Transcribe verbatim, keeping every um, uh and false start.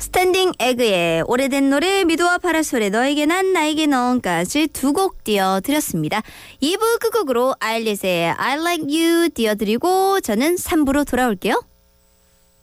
스탠딩 에그의 오래된 노래 미도와 파라솔의 너에게 난 나에게 넌까지 두 곡 띄워드렸습니다. 이 부 끝곡으로 아일릿의 I Like You 띄워드리고 저는 삼 부로 돌아올게요.